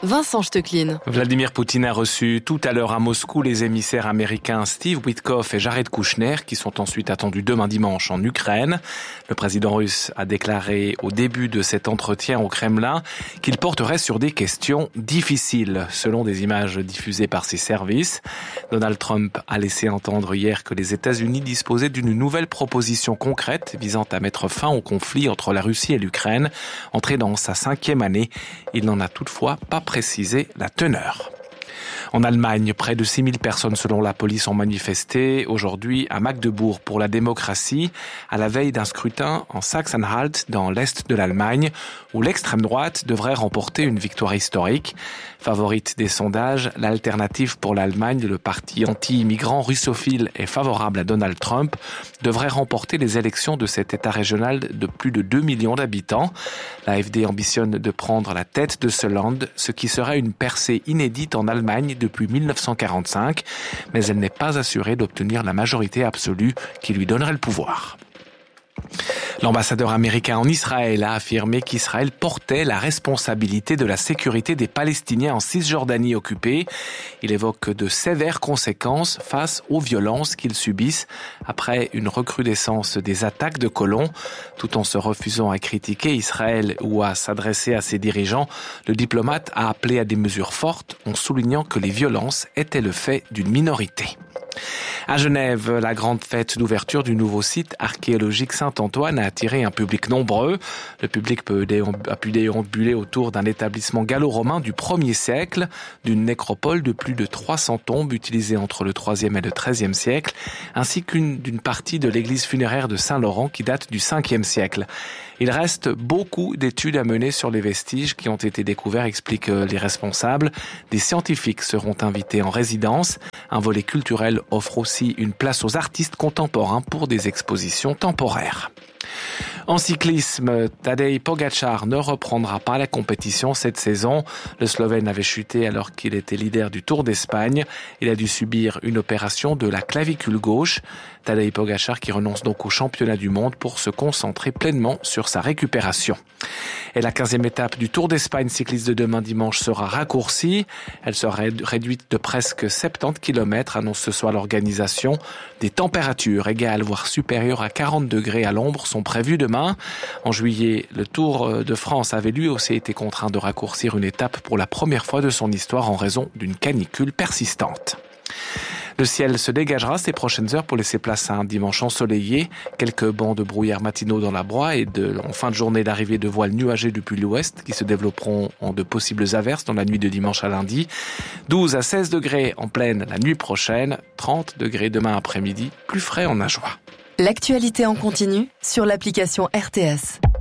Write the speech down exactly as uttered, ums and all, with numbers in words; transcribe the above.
Vincent Stecklin. Vladimir Poutine a reçu tout à l'heure à Moscou les émissaires américains Steve Witkoff et Jared Kushner qui sont ensuite attendus demain dimanche en Ukraine. Le président russe a déclaré au début de cet entretien au Kremlin qu'il porterait sur des questions difficiles, selon des images diffusées par ses services. Donald Trump a laissé entendre hier que les États-Unis disposaient d'une nouvelle proposition concrète visant à mettre fin au conflit entre la Russie et l'Ukraine, entré dans sa cinquième année. Il n'en a toutefois pas précisé la teneur. En Allemagne, près de six mille personnes selon la police ont manifesté aujourd'hui à Magdebourg pour la démocratie, à la veille d'un scrutin en Sachsen-Anhalt dans l'est de l'Allemagne, où l'extrême droite devrait remporter une victoire historique. Favorite des sondages, l'Alternative pour l'Allemagne, le parti anti-immigrant russophile et favorable à Donald Trump, devrait remporter les élections de cet État régional de plus de deux millions d'habitants. La A F D ambitionne de prendre la tête de ce land, ce qui serait une percée inédite en Allemagne depuis mille neuf cent quarante-cinq, mais elle n'est pas assurée d'obtenir la majorité absolue qui lui donnerait le pouvoir. L'ambassadeur américain en Israël a affirmé qu'Israël portait la responsabilité de la sécurité des Palestiniens en Cisjordanie occupée. Il évoque de sévères conséquences face aux violences qu'ils subissent après une recrudescence des attaques de colons. Tout en se refusant à critiquer Israël ou à s'adresser à ses dirigeants, le diplomate a appelé à des mesures fortes en soulignant que les violences étaient le fait d'une minorité. À Genève, la grande fête d'ouverture du nouveau site archéologique Saint-Antoine a attiré un public nombreux. Le public peut a pu déambuler autour d'un établissement gallo-romain du premier siècle, d'une nécropole de plus de trois cents tombes utilisées entre le troisième et le treizième siècle, ainsi qu'une d'une partie de l'église funéraire de Saint-Laurent qui date du cinquième siècle. Il reste beaucoup d'études à mener sur les vestiges qui ont été découverts, expliquent les responsables. Des scientifiques seront invités en résidence. Un volet culturel offre aussi une place aux artistes contemporains pour des expositions temporaires. En cyclisme, Tadej Pogačar ne reprendra pas la compétition cette saison. Le Slovène avait chuté alors qu'il était leader du Tour d'Espagne. Il a dû subir une opération de la clavicule gauche. Tadej Pogačar qui renonce donc au championnat du monde pour se concentrer pleinement sur sa récupération. Et la quinzième étape du Tour d'Espagne cycliste de demain dimanche sera raccourcie. Elle sera réduite de presque soixante-dix kilomètres, annonce ce soir l'organisation. Des températures égales, voire supérieures à quarante degrés à l'ombre sont prévues demain. En juillet, le Tour de France avait lui aussi été contraint de raccourcir une étape pour la première fois de son histoire en raison d'une canicule persistante. Le ciel se dégagera ces prochaines heures pour laisser place à un dimanche ensoleillé. Quelques bancs de brouillard matinaux dans la broie et de, en fin de journée l'arrivée de voiles nuagées depuis l'ouest qui se développeront en de possibles averses dans la nuit de dimanche à lundi. douze à seize degrés en pleine la nuit prochaine, trente degrés demain après-midi, plus frais en Ajoie. L'actualité en continu sur l'application R T S.